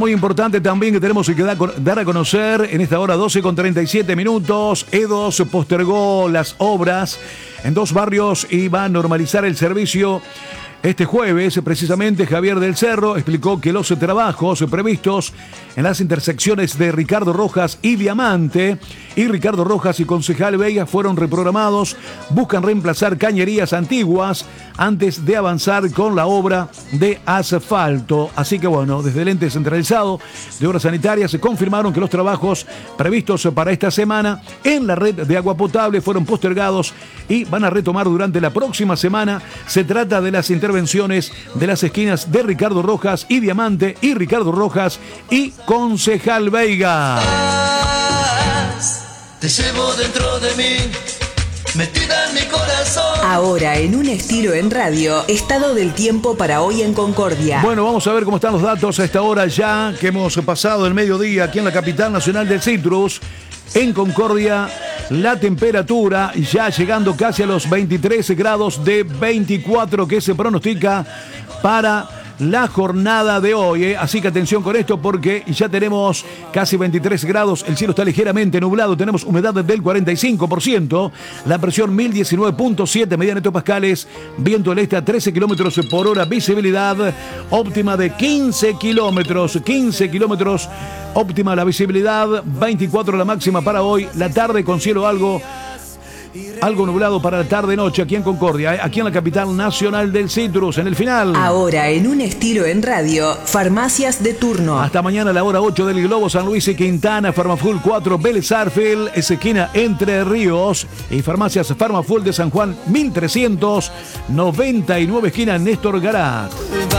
Muy importante también que tenemos que dar a conocer en esta hora 12:37 minutos. E2 postergó las obras en 2 barrios y va a normalizar el servicio. Este jueves, precisamente, Javier del Cerro explicó que los trabajos previstos en las intersecciones de Ricardo Rojas y Diamante y Ricardo Rojas y Concejal Veiga fueron reprogramados. Buscan reemplazar cañerías antiguas antes de avanzar con la obra de asfalto. Así que bueno, desde el ente centralizado de obras sanitarias se confirmaron que los trabajos previstos para esta semana en la red de agua potable fueron postergados y van a retomar durante la próxima semana. Se trata de las intervenciones de las esquinas de Ricardo Rojas y Diamante y Ricardo Rojas y Concejal Veiga. Te llevo dentro de mí, metida en mi corazón. Ahora en un estilo en radio, estado del tiempo para hoy en Concordia. Bueno, vamos a ver cómo están los datos a esta hora ya que hemos pasado el mediodía aquí en la capital nacional del citrus. En Concordia, la temperatura ya llegando casi a los 23 grados de 24 que se pronostica para la jornada de hoy. Así que atención con esto porque ya tenemos casi 23 grados, el cielo está ligeramente nublado, tenemos humedad del 45%, la presión 1019.7 medidas hectopascales, viento del este a 13 kilómetros por hora, visibilidad óptima de 15 kilómetros, óptima la visibilidad, 24 la máxima para hoy, la tarde con cielo algo nublado para la tarde-noche aquí en Concordia, aquí en la capital nacional del citrus, en el final. Ahora en un estilo en radio, farmacias de turno. Hasta mañana a la hora 8 del Globo, San Luis y Quintana, Farmafull 4, Vélez Arfield, esquina Entre Ríos y farmacias Farmafull de San Juan 1399, esquina Néstor Garat.